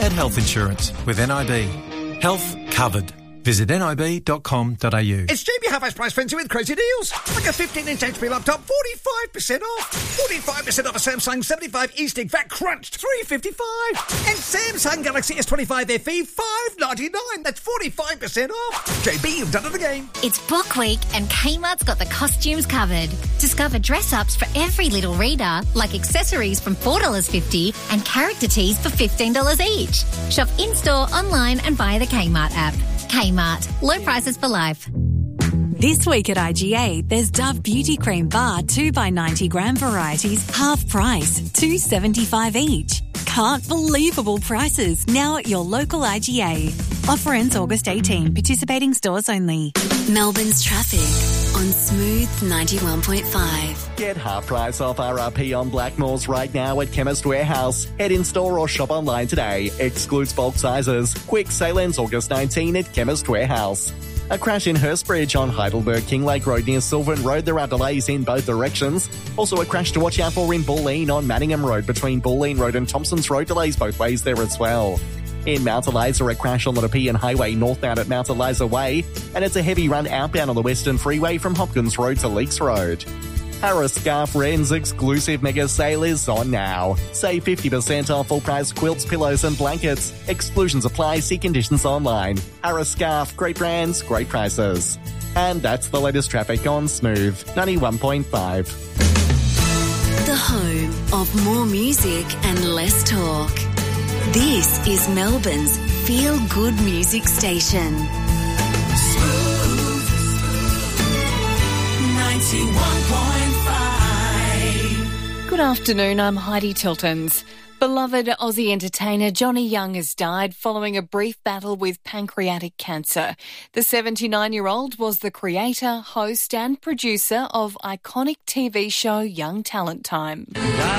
had health insurance with NIB. Health covered. Visit nib.com.au. It's JB Half Price Frenzy with crazy deals. Like a 15-inch HP laptop, 45% off. 45% off a Samsung 75 E-Stick VAT crunched, $355. And Samsung Galaxy S25 FE, $599. That's 45% off. JB, you've done it again. It's Book Week and Kmart's got the costumes covered. Discover dress-ups for every little reader, like accessories from $4.50 and character tees for $15 each. Shop in-store, online and via the Kmart app. Kmart. Low prices for life. This week at IGA, there's Dove Beauty Cream Bar 2x90 gram varieties, half price, $2.75 each. Can't believable prices now at your local IGA. Offer ends August 18. Participating stores only. Melbourne's traffic on Smooth 91.5. Get half price off RRP on Blackmores right now at Chemist Warehouse. Head in store or shop online today. Excludes bulk sizes. Quick sale ends August 19 at Chemist Warehouse. A crash in Hurstbridge on Heidelberg Kinglake Road near Sylvan Road. There are delays in both directions. Also a crash to watch out for in Bulleen on Manningham Road between Bulleen Road and Thompson's Road. Delays both ways there as well. In Mount Eliza, a crash on the Nepean Highway northbound at Mount Eliza Way. And it's a heavy run outbound on the Western Freeway from Hopkins Road to Leakes Road. Harris Scarf Wren's exclusive mega sale is on now. Save 50% off full price quilts, pillows and blankets. Exclusions apply. See conditions online. Harris Scarf, great brands, great prices. And that's the latest traffic on Smooth 91.5. The home of more music and less talk. This is Melbourne's feel-good music station. Smooth 91.5. Good afternoon, I'm Heidi Tiltons. Beloved Aussie entertainer Johnny Young has died following a brief battle with pancreatic cancer. The 79-year-old was the creator, host and producer of iconic TV show Young Talent Time.